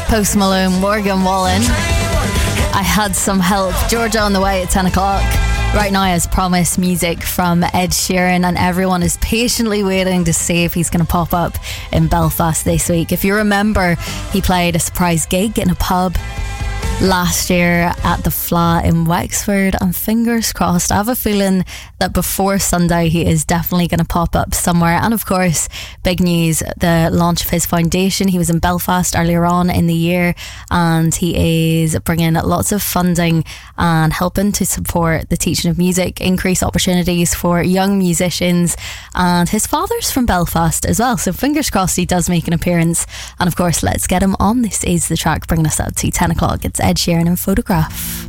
Post Malone, Morgan Wallen. I Had Some Help. Georgia on the way at 10 o'clock. Right now, as promised, music from Ed Sheeran, and everyone is patiently waiting to see if he's going to pop up in Belfast this week. If you remember, he played a surprise gig in a pub last year at the Fla in Wexford, and fingers crossed, I have a feeling that before Sunday he is definitely going to pop up somewhere. And of course, big news, the launch of his foundation. He was in Belfast earlier on in the year, and he is bringing lots of funding and helping to support the teaching of music, increase opportunities for young musicians, and his father's from Belfast as well, so fingers crossed he does make an appearance. And of course, let's get him on. This is The Track, bringing us up to 10 o'clock. It's Ed Sheeran and Photograph.